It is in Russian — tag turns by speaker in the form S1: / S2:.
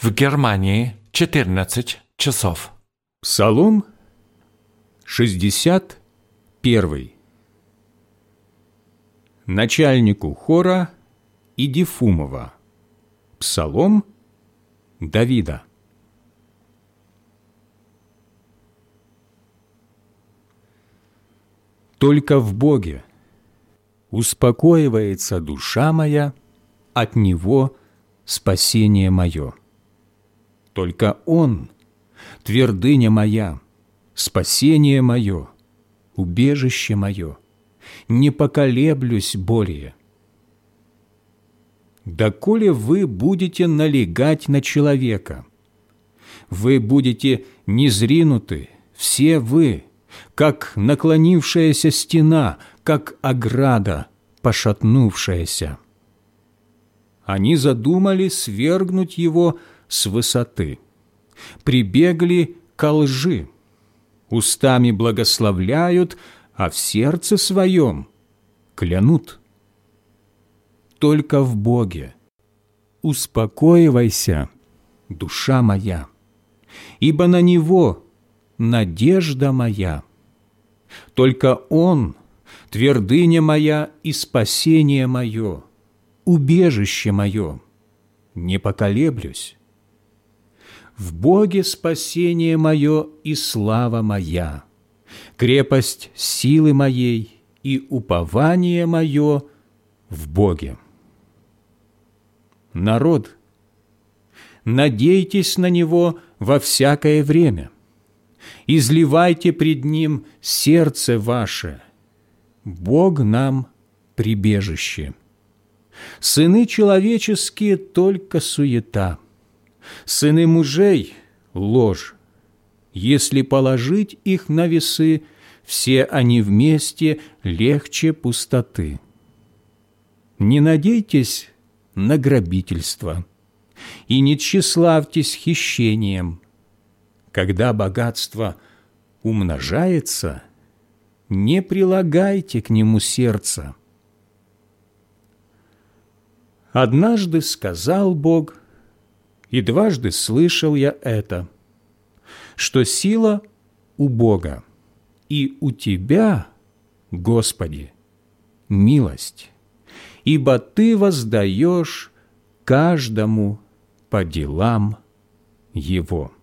S1: В Германии 14 часов.
S2: Псалом 61. Начальнику хора Идифумова. Псалом Давида. Только в Боге успокоивается душа моя, от Него спасение мое. Только Он, твердыня моя, спасение мое, убежище мое, не поколеблюсь более. Доколе вы будете налегать на человека, вы будете низринуты, все вы, как наклонившаяся стена, как ограда, пошатнувшаяся. Они задумали свергнуть его с высоты, прибегли ко лжи, устами благословляют, а в сердце своем клянут. Только в Боге успокоивайся, душа моя, ибо на Него надежда моя. Только Он, твердыня моя и спасение мое, убежище мое, не поколеблюсь. В Боге спасение мое и слава моя, крепость силы моей и упование мое в Боге. Народ, надейтесь на Него во всякое время, изливайте пред Ним сердце ваше. Бог нам прибежище. Сыны человеческие только суета, сыны мужей – ложь. Если положить их на весы, все они вместе легче пустоты. Не надейтесь на грабительство и не тщеславьтесь хищением. Когда богатство умножается, не прилагайте к нему сердца. Однажды сказал Бог, и дважды слышал я это, что сила у Бога, и у Тебя, Господи, милость, ибо Ты воздаешь каждому по делам его.